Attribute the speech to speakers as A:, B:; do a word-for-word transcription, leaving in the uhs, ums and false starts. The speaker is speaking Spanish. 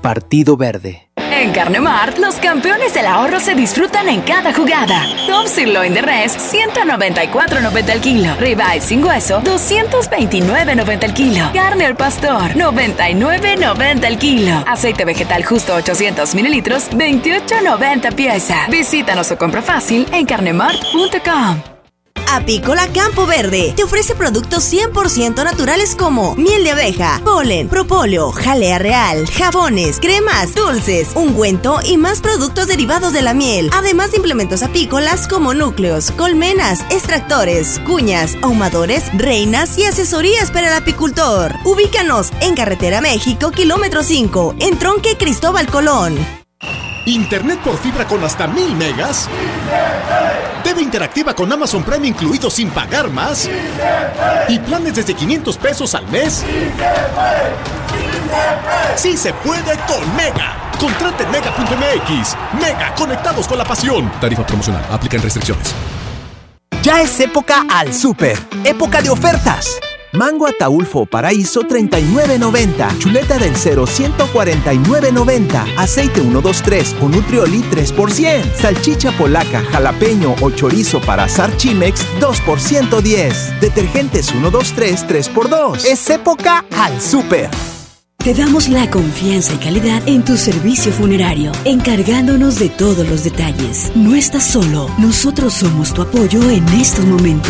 A: Partido Verde.
B: En Carne Mart, los campeones del ahorro se disfrutan en cada jugada. Top Sirloin de Res, ciento noventa y cuatro noventa el kilo. Ribeye sin hueso, doscientos veintinueve noventa el kilo. Carne al pastor, noventa y nueve noventa el kilo. Aceite vegetal justo ochocientos mililitros, veintiocho noventa pieza. Visítanos o compra fácil en carnemart punto com.
C: Apícola Campo Verde te ofrece productos cien por ciento naturales como miel de abeja, polen, propóleo, jalea real, jabones, cremas, dulces, ungüento y más productos derivados de la miel. Además de implementos apícolas como núcleos, colmenas, extractores, cuñas, ahumadores, reinas y asesorías para el apicultor. Ubícanos en Carretera México, kilómetro cinco, en Tronque Cristóbal Colón.
D: ¿Internet por fibra con hasta mil megas? T V interactiva con Amazon Prime incluido sin pagar más. ¿Y planes desde quinientos pesos al mes? ¡Sí se puede con Mega! Contrate en mega punto m x. Mega, conectados con la pasión. Tarifa promocional, aplican restricciones.
E: Ya es época al súper. Época de ofertas. Mango Ataulfo Paraíso treinta y nueve noventa. Chuleta del Cero ciento cuarenta y nueve noventa. Aceite ciento veintitrés o Nutrioli tres por cien. Salchicha polaca, jalapeño o chorizo para asar Chimex dos por ciento diez. Detergentes ciento veintitrés tres por dos. Es época al súper.
F: Te damos la confianza y calidad en tu servicio funerario, encargándonos de todos los detalles. No estás solo, nosotros somos tu apoyo en estos momentos.